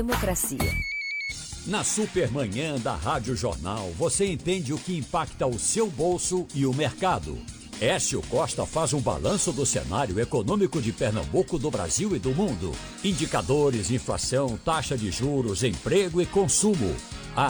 Democracia. Na Supermanhã da Rádio Jornal, você entende o que impacta o seu bolso e o mercado. Écio Costa faz um balanço do cenário econômico de Pernambuco, do Brasil e do mundo. Indicadores, inflação, taxa de juros, emprego e consumo.